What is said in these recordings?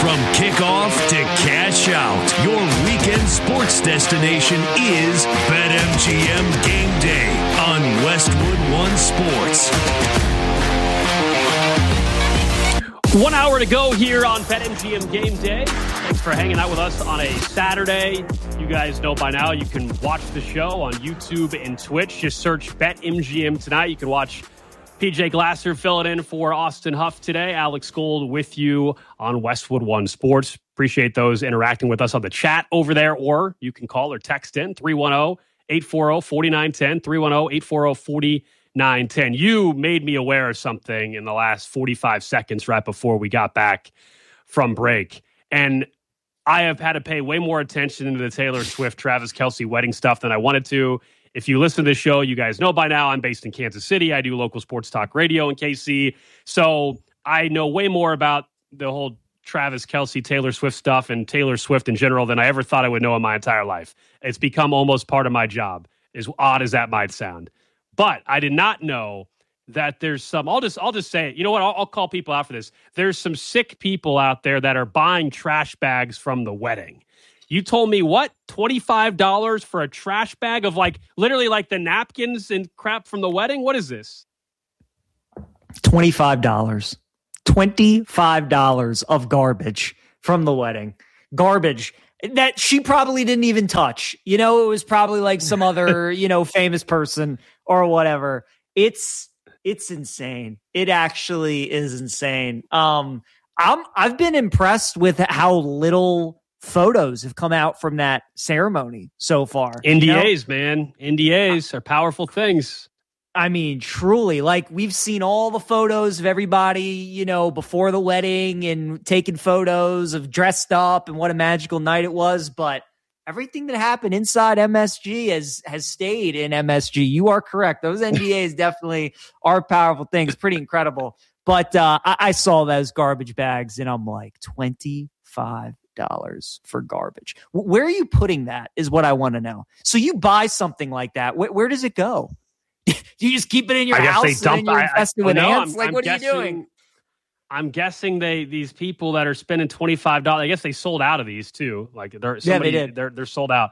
From kickoff to cash out, your weekend sports destination is BetMGM Game Day on Westwood One Sports. 1 hour to go here on BetMGM Game Day. Thanks for hanging out with us on a Saturday. You guys know by now you can watch the show on YouTube and Twitch. Just search BetMGM tonight. You can watch PJ Glasser filling in for Austin Huff today. Alex Gold with you on Westwood One Sports. Appreciate those interacting with us on the chat over there, or you can call or text in 310-840-4910, 310-840-4910. You made me aware of something in the last 45 seconds right before we got back from break. And I have had to pay way more attention to the Taylor Swift, Travis Kelce wedding stuff than I wanted to. If you listen to this show, you guys know by now I'm based in Kansas City. I do local sports talk radio in KC. So I know way more about the whole Travis Kelce, Taylor Swift stuff and Taylor Swift in general than I ever thought I would know in my entire life. It's become almost part of my job, as odd as that might sound. But I did not know that there's some, I'll just say it. You know what? I'll call people out for this. There's some sick people out there that are buying trash bags from the wedding. You told me what? $25 for a trash bag of literally the napkins and crap from the wedding? What is this? $25. $25 of garbage from the wedding. Garbage that she probably didn't even touch. It was probably some other, famous person or whatever. It's insane. It actually is insane. I've been impressed with how little photos have come out from that ceremony so far. NDAs, man. NDAs are powerful things. I mean, truly, we've seen all the photos of everybody, before the wedding and taking photos of dressed up and what a magical night it was. But everything that happened inside MSG has stayed in MSG. You are correct. Those NDAs definitely are powerful things. Pretty incredible. But I saw those garbage bags and I'm like, $25 for garbage. Where are you putting that is what I want to know. So you buy something like that. Where does it go? Do you just keep it in your house and then you're infested with ants? What are you doing? I'm guessing these people that are spending $25, I guess they sold out of these too. They did. They're sold out.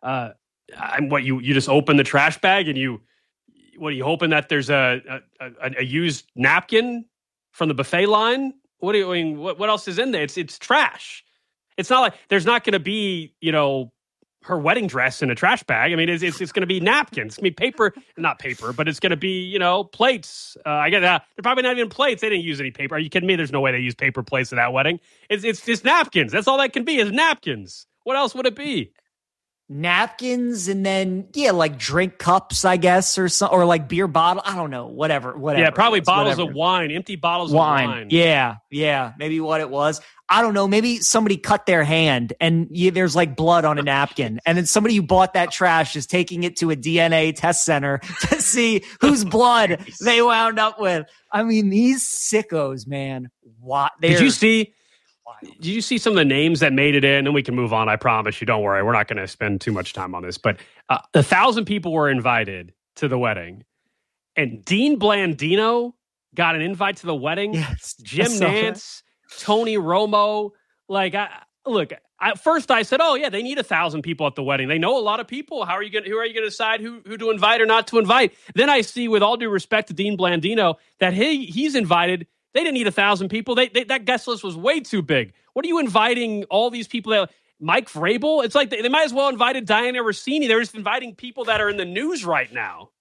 You just open the trash bag and you hoping that there's a used napkin from the buffet line? What else is in there? It's trash. It's not like there's not going to be, her wedding dress in a trash bag. I mean, it's going to be napkins. It's going to be paper, not paper, but it's going to be, plates. I get that. They're probably not even plates. They didn't use any paper. Are you kidding me? There's no way they use paper plates at that wedding. It's just napkins. That's all that can be is napkins. What else would it be? Napkins and then drink cups, I guess, or beer bottle. I don't know, whatever. Yeah, probably bottles of wine, empty bottles of wine. Yeah, maybe what it was. I don't know. Maybe somebody cut their hand and there's blood on a napkin, and then somebody who bought that trash is taking it to a DNA test center to see whose blood they wound up with. I mean, these sickos, man. What? Did you see some of the names that made it in? And we can move on. I promise you. Don't worry. We're not going to spend too much time on this. But 1,000 people were invited to the wedding. And Dean Blandino got an invite to the wedding. Yes, Jim Nance, Tony Romo. First I said, oh, yeah, they need 1,000 people at the wedding. They know a lot of people. Who are you going to decide who to invite or not to invite? Then I see, with all due respect to Dean Blandino, that he's invited. They didn't need 1,000 people. That guest list was way too big. What are you inviting all these people? Mike Vrabel? It's like they might as well invited Diana Rossini. They're just inviting people that are in the news right now.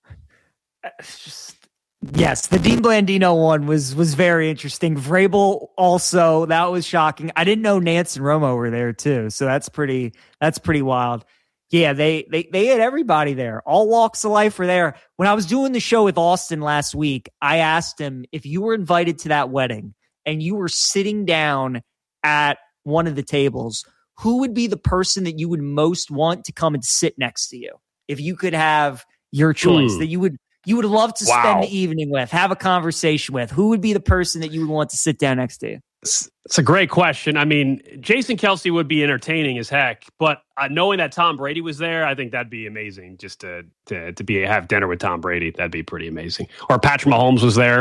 Yes, the Dean Blandino one was very interesting. Vrabel also, that was shocking. I didn't know Nance and Romo were there too, so that's pretty wild. Yeah, they had everybody there. All walks of life were there. When I was doing the show with Austin last week, I asked him, if you were invited to that wedding and you were sitting down at one of the tables, who would be the person that you would most want to come and sit next to you? If you could have your choice that you would love to spend the evening with, have a conversation with, who would be the person that you would want to sit down next to you? It's a great question. I mean, Jason Kelce would be entertaining as heck, but knowing that Tom Brady was there, I think that'd be amazing. Just to have dinner with Tom Brady, that'd be pretty amazing. Or Patrick Mahomes was there.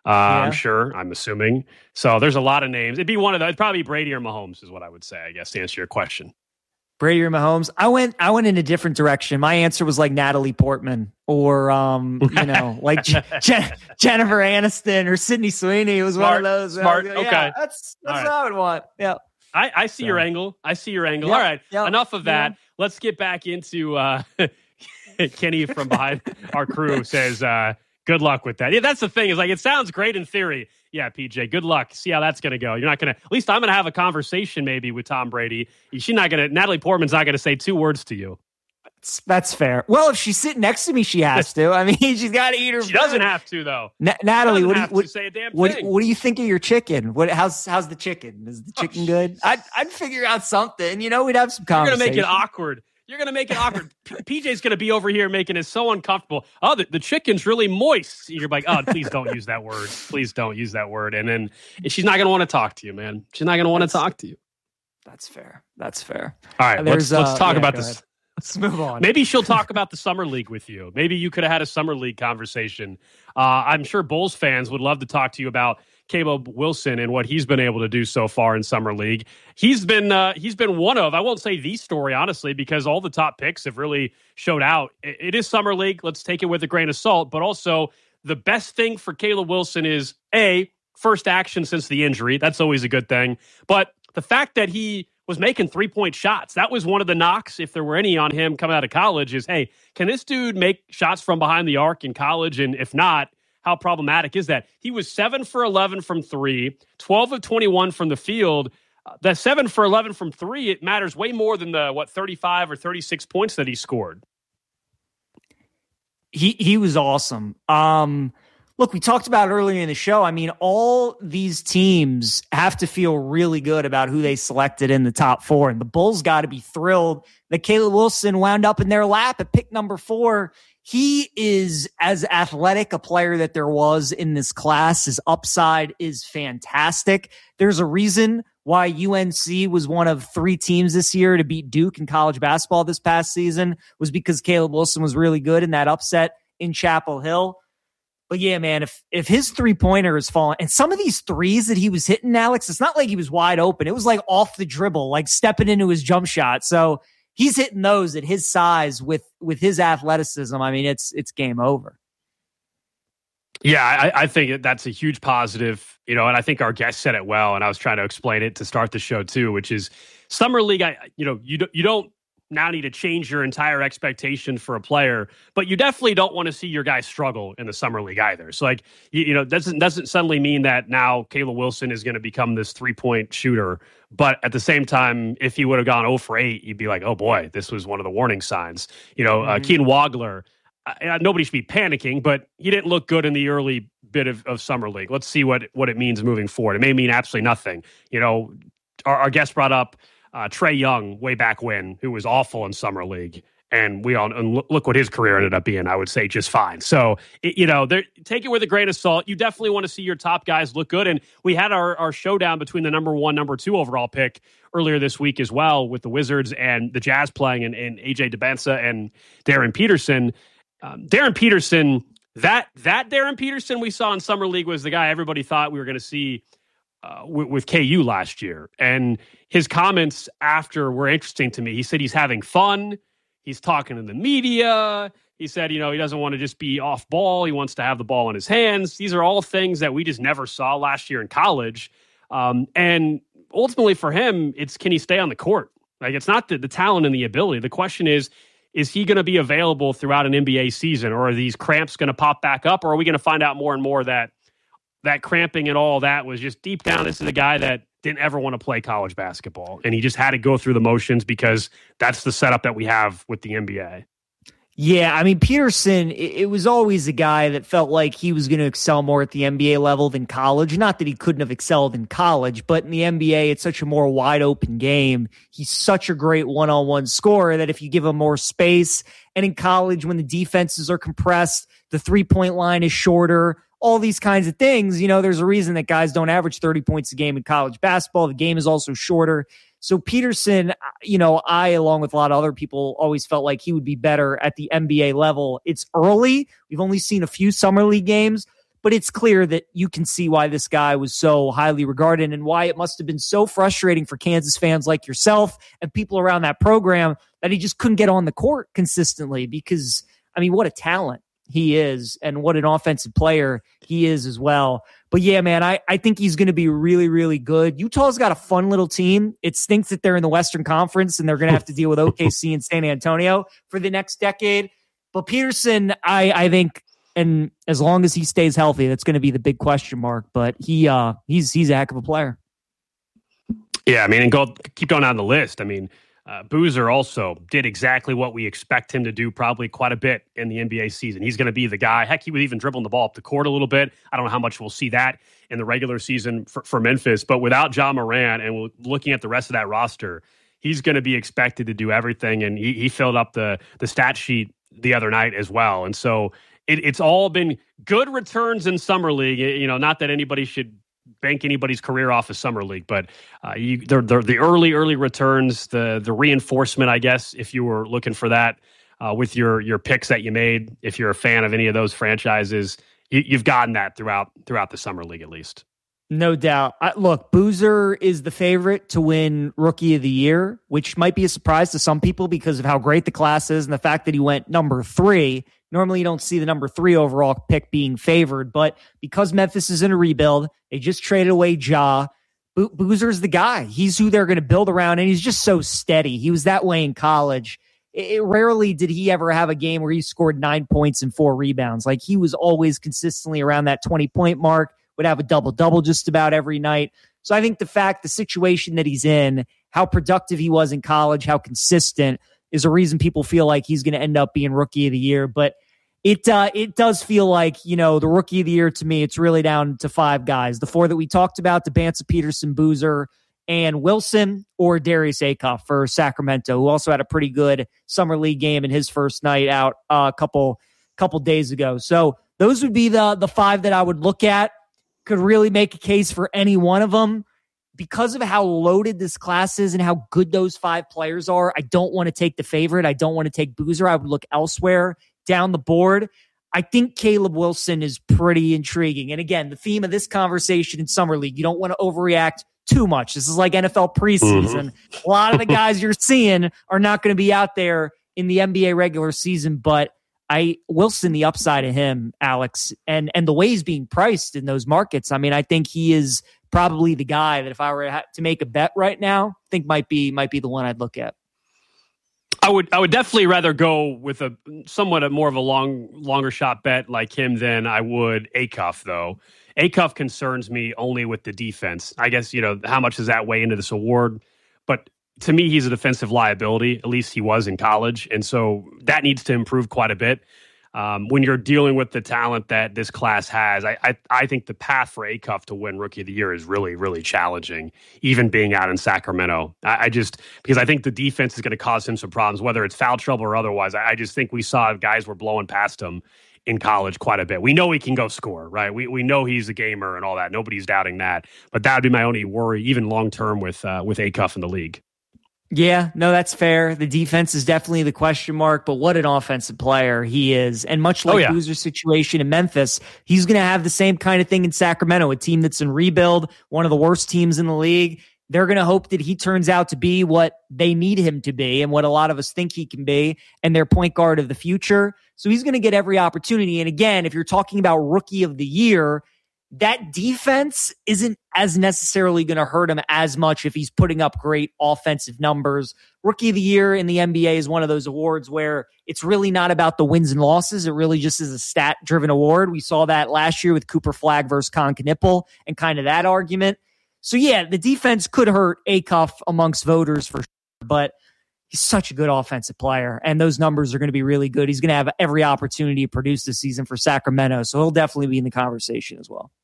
I'm assuming. So there's a lot of names. It'd be one of those. It'd probably be Brady or Mahomes is what I would say, I guess, to answer your question. Brady or Mahomes? I went in a different direction. My answer was like Natalie Portman or like Jennifer Aniston or Sydney Sweeney. It was one of those. Smart. Yeah, okay. That's what I would want. Yeah. I see your angle. I see your angle. Yep, All right. yep, Enough of that. Let's get back into Kenny from behind our crew says, good luck with that. Yeah, that's the thing. Is like, it sounds great in theory. Yeah, PJ, good luck. See how that's going to go. You're not going to, at least I'm going to have a conversation maybe with Tom Brady. Natalie Portman's not going to say 2 words to you. That's fair. Well, if she's sitting next to me, she has to. I mean, she's got to eat her. She doesn't have to, though. Natalie, what do you say a damn what thing. What do you think of your chicken? How's the chicken? Is the chicken good? I'd figure out something. We'd have some conversation. You're going to make it awkward. You're going to make it awkward. PJ's going to be over here making it so uncomfortable. Oh, the chicken's really moist. You're like, oh, please don't use that word. Please don't use that word. And then she's not going to want to talk to you, man. She's not going to want to talk to you. That's fair. All right, let's talk about this. Ahead. Let's move on. Maybe she'll talk about the Summer League with you. Maybe you could have had a Summer League conversation. I'm sure Bulls fans would love to talk to you about Caleb Wilson and what he's been able to do so far in Summer League. He's been one of, I won't say the story, honestly, because all the top picks have really showed out. It is Summer League. Let's take it with a grain of salt. But also, the best thing for Caleb Wilson is, A, first action since the injury. That's always a good thing. But the fact that he was making 3-point shots. That was one of the knocks, if there were any on him coming out of college, is, hey, can this dude make shots from behind the arc in college? And if not, how problematic is that? He was 7 for 11 from 3, 12 of 21 from the field. That 7 for 11 from 3, it matters way more than the, 35 or 36 points that he scored. He was awesome. Look, we talked about earlier in the show. I mean, all these teams have to feel really good about who they selected in the top 4. And the Bulls got to be thrilled that Caleb Wilson wound up in their lap at pick number 4. He is as athletic a player that there was in this class. His upside is fantastic. There's a reason why UNC was one of 3 teams this year to beat Duke in college basketball this past season, was because Caleb Wilson was really good in that upset in Chapel Hill. But yeah, man, if his 3-pointer is falling, and some of these threes that he was hitting, Alex, it's not like he was wide open. It was like off the dribble, like stepping into his jump shot. So he's hitting those at his size with his athleticism. I mean, it's game over. Yeah, I think that's a huge positive, and I think our guest said it well, and I was trying to explain it to start the show too, which is Summer League. You don't now need to change your entire expectation for a player, but you definitely don't want to see your guy struggle in the Summer League either. So doesn't suddenly mean that now Caleb Wilson is going to become this 3-point shooter. But at the same time, if he would have gone 0 for 8, you'd be like, oh boy, this was one of the warning signs. Keaton Wagler, nobody should be panicking, but he didn't look good in the early bit of Summer League. Let's see what it means moving forward. It may mean absolutely nothing. Our guest brought up Trae Young way back when, who was awful in Summer League. And look what his career ended up being, I would say just fine. So, take it with a grain of salt. You definitely want to see your top guys look good. And we had our showdown between the number 1, number 2 overall pick earlier this week as well, with the Wizards and the Jazz playing and AJ Debinsa and Darren Peterson. Darren Peterson, that Darren Peterson we saw in Summer League was the guy everybody thought we were going to see with KU last year. And his comments after were interesting to me. He said he's having fun. He's talking to the media. He said, he doesn't want to just be off ball. He wants to have the ball in his hands. These are all things that we just never saw last year in college. And ultimately for him, it's, can he stay on the court? Like, it's not the talent and the ability. The question is he going to be available throughout an NBA season, or are these cramps going to pop back up? Or are we going to find out more and more that cramping and all that was just deep down, this is a guy that didn't ever want to play college basketball, and he just had to go through the motions because that's the setup that we have with the NBA. Yeah, I mean, Peterson, it was always a guy that felt like he was going to excel more at the NBA level than college. Not that he couldn't have excelled in college, but in the NBA, it's such a more wide open game. He's such a great one-on-one scorer that if you give him more space, and in college, when the defenses are compressed, the 3-point line is shorter, all these kinds of things, there's a reason that guys don't average 30 points a game in college basketball. The game is also shorter. So Peterson, I, along with a lot of other people, always felt like he would be better at the NBA level. It's early. We've only seen a few Summer League games, but it's clear that you can see why this guy was so highly regarded and why it must have been so frustrating for Kansas fans like yourself and people around that program that he just couldn't get on the court consistently because, I mean, what a talent he is and what an offensive player he is as well. But yeah, man, I think he's going to be really, really good. Utah's got a fun little team. It stinks that they're in the Western Conference and they're going to have to deal with OKC and San Antonio for the next decade. But Peterson, I think, and as long as he stays healthy, that's going to be the big question mark. But he's a heck of a player. Yeah, I mean, and keep going down the list. I mean, Boozer also did exactly what we expect him to do probably quite a bit in the NBA season. He's going to be the guy. Heck, he was even dribbling the ball up the court a little bit. I don't know how much we'll see that in the regular season for Memphis. But without Ja Morant and looking at the rest of that roster, he's going to be expected to do everything. And he filled up the stat sheet the other night as well. And so it's all been good returns in Summer League. You know, not that anybody should bank anybody's career off of Summer League, but they're the early returns, the reinforcement, I guess, if you were looking for that with your picks that you made, if you're a fan of any of those franchises, you've gotten that throughout the Summer League at least. No doubt. Look, Boozer is the favorite to win Rookie of the Year, which might be a surprise to some people because of how great the class is and the fact that he went number 3. Normally, you don't see the number 3 overall pick being favored, but because Memphis is in a rebuild, they just traded away Ja. Boozer's the guy. He's who they're going to build around, and he's just so steady. He was that way in college. Rarely did he ever have a game where he scored 9 points and 4 rebounds. Like, he was always consistently around that 20-point mark, would have a double-double just about every night. So I think the situation that he's in, how productive he was in college, how consistent, is a reason people feel like he's going to end up being Rookie of the Year. But it does feel like, you know, the Rookie of the Year to me, it's really down to 5 guys. The 4 that we talked about, Debanza, Peterson, Boozer, and Wilson, or Darius Acuff for Sacramento, who also had a pretty good Summer League game in his first night out a couple days ago. So those would be the 5 that I would look at. Could really make a case for any one of them. Because of how loaded this class is and how good those 5 players are, I don't want to take the favorite. I don't want to take Boozer. I would look elsewhere down the board. I think Caleb Wilson is pretty intriguing. And again, the theme of this conversation in Summer League, you don't want to overreact too much. This is like NFL preseason. A lot of the guys you're seeing are not going to be out there in the NBA regular season, but Wilson, the upside of him, Alex, and the way he's being priced in those markets, I mean, I think he is probably the guy that if I were to make a bet right now, I think might be the one I'd look at. I would definitely rather go with a more of a longer shot bet like him than I would Acuff, though. Acuff concerns me only with the defense. I guess, you know, how much does that weigh into this award? But to me, he's a defensive liability. At least he was in college. And so that needs to improve quite a bit. When you're dealing with the talent that this class has, I think the path for Acuff to win Rookie of the Year is really, really challenging, even being out in Sacramento. Because I think the defense is going to cause him some problems, whether it's foul trouble or otherwise. I just think we saw guys were blowing past him in college quite a bit. We know he can go score, right? We know he's a gamer and all that. Nobody's doubting that. But that would be my only worry, even long-term with Acuff in the league. Yeah, no, that's fair. The defense is definitely the question mark, but what an offensive player he is. And much like Boozer's situation in Memphis, he's going to have the same kind of thing in Sacramento, a team that's in rebuild, one of the worst teams in the league. They're going to hope that he turns out to be what they need him to be and what a lot of us think he can be, and their point guard of the future. So he's going to get every opportunity. And again, if you're talking about Rookie of the Year, that defense isn't as necessarily going to hurt him as much if he's putting up great offensive numbers. Rookie of the Year in the NBA is one of those awards where it's really not about the wins and losses. It really just is a stat-driven award. We saw that last year with Cooper Flagg versus Con Knippel and kind of that argument. So yeah, the defense could hurt Acuff amongst voters for sure, but he's such a good offensive player, and those numbers are going to be really good. He's going to have every opportunity to produce this season for Sacramento, so he'll definitely be in the conversation as well.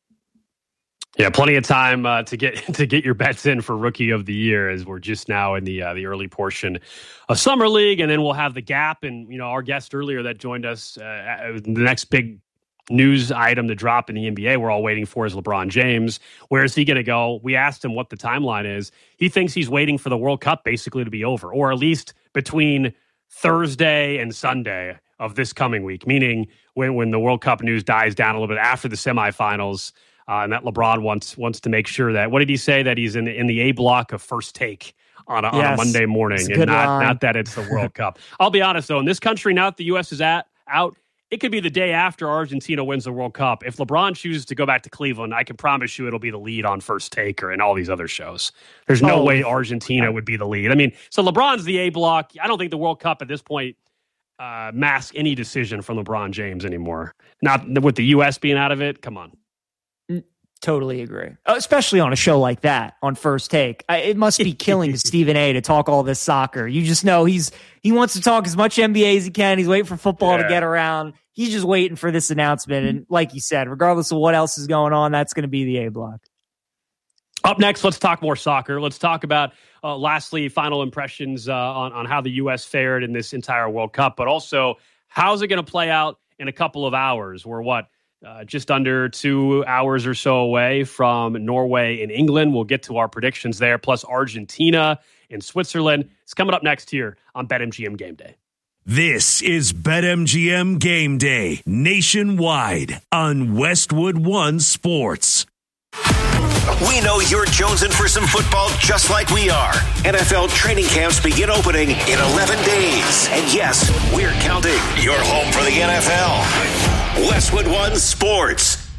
Yeah, plenty of time to get your bets in for Rookie of the Year, as we're just now in the early portion of Summer League, and then we'll have the gap. And you know, our guest earlier that joined us, the next big news item to drop in the NBA we're all waiting for is LeBron James. Where is he going to go? We asked him what the timeline is. He thinks he's waiting for the World Cup basically to be over, or at least between Thursday and Sunday of this coming week, meaning when the World Cup news dies down a little bit after the semifinals, and that LeBron wants to make sure that, what did he say, that he's in the A block of First Take on a Monday morning, and not that it's the World Cup. I'll be honest, though, in this country, now that the U.S. is out, it could be the day after Argentina wins the World Cup. If LeBron chooses to go back to Cleveland, I can promise you it'll be the lead on First Take or in all these other shows. There's no way Argentina would be the lead. I mean, so LeBron's the A block. I don't think the World Cup at this point masks any decision from LeBron James anymore. Not with the U.S. being out of it. Come on. Totally agree. Especially on a show like that, on First Take. It must be killing to Stephen A. to talk all this soccer. You just know he wants to talk as much NBA as he can. He's waiting for football to get around. He's just waiting for this announcement. And like you said, regardless of what else is going on, that's going to be the A block. Up next, let's talk more soccer. Let's talk about, lastly, final impressions on how the U.S. fared in this entire World Cup, but also how's it going to play out in a couple of hours? We're just under 2 hours or so away from Norway and England. We'll get to our predictions there, plus Argentina and Switzerland. It's coming up next here on BetMGM Game Day. This is BetMGM Game Day nationwide on Westwood One Sports. We know you're jonesing for some football just like we are. NFL training camps begin opening in 11 days. And yes, we're counting. You're home for the NFL. Westwood One Sports.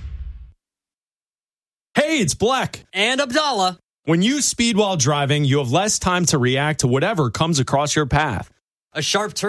Hey, it's Black. And Abdallah. When you speed while driving, you have less time to react to whatever comes across your path. A sharp turn